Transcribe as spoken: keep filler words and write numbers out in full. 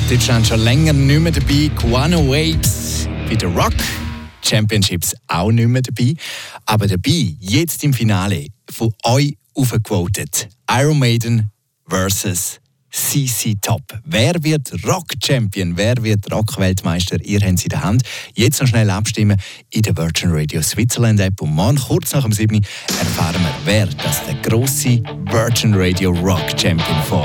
Deutschland schon länger nicht mehr dabei. Guano Apes bei den Rock Championships auch nicht mehr dabei. Aber dabei, jetzt im Finale, von euch aufgevotet. Iron Maiden versus C C Top. Wer wird Rock-Champion? Wer wird Rock-Weltmeister? Ihr habt es in der Hand. Jetzt noch schnell abstimmen in der Virgin Radio Switzerland App. Und morgen, kurz nach dem sieben erfahren wir, wer das der grosse Virgin Radio Rock-Champion von